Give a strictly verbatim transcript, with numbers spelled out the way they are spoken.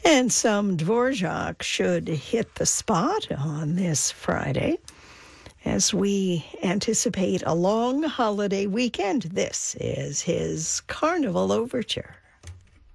And some Dvorak should hit the spot on this Friday as we anticipate a long holiday weekend. This is his Carnival Overture.